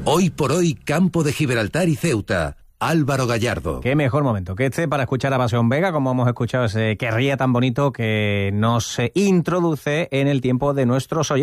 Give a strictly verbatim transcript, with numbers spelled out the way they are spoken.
Hoy por hoy, Campo de Gibraltar y Ceuta. Álvaro Gallardo. Qué mejor momento que este para escuchar a Pasión Vega, como hemos escuchado ese que ría tan bonito que nos introduce en el tiempo de nuestros oyentes.